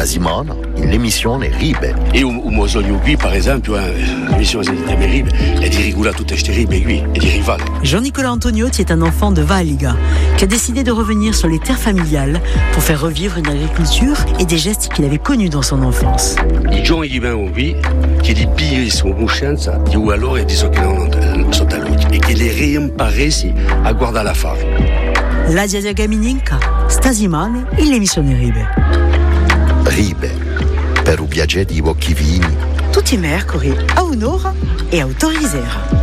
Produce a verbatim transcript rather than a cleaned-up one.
settimana l'emissione Ribe. Io ho sogno qui, per esempio, l'emissione di Ribe, è di regolare tutte queste ribe qui, e di rivale. Jean-Nicolas Antoniotti est un enfant de Valliga qui a décidé de revenir sur les terres familiales pour faire revivre une agriculture et des gestes qu'il avait connus dans son enfance. I giovani che vengono qui, che di piglino conoscenza, di allora e di so che non sono da lui, e che le reimparesi a guardare la fare. La Zia Gamininka, Stasimane e l'emissione Ribe. Ribe, per un viaggio di Bocchivini. Tutti i mercoledì a un'ora e a otto risera.